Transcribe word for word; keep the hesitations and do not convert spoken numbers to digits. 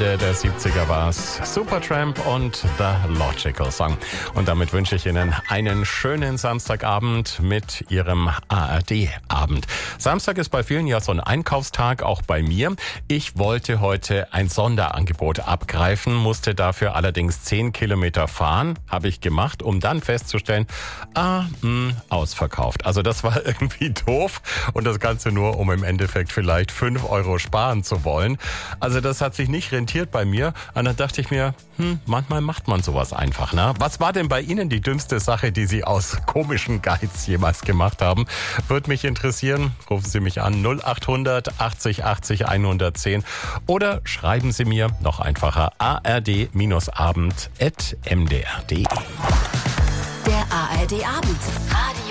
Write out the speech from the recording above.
Ende der siebziger war's. Supertramp und The Logical Song. Und damit wünsche ich Ihnen einen schönen Samstagabend mit Ihrem A R D-Abend. Samstag ist bei vielen ja so ein Einkaufstag, auch bei mir. Ich wollte heute ein Sonderangebot abgreifen, musste dafür allerdings zehn Kilometer fahren. Habe ich gemacht, um dann festzustellen, ah, mh, ausverkauft. Also das war irgendwie doof und das Ganze nur, um im Endeffekt vielleicht fünf Euro sparen zu wollen. Also das hat sich nicht rentiert bei mir. Und dann dachte ich mir, hm, manchmal macht man sowas einfach, ne? Was war denn bei Ihnen die dümmste Sache, die Sie aus komischen Geiz jemals gemacht haben? Würde mich interessieren. Rufen Sie mich an null acht hundert achtzig achtzig hundertzehn oder schreiben Sie mir noch einfacher a r d abend at m d r punkt d e. Der A R D Abend. Radio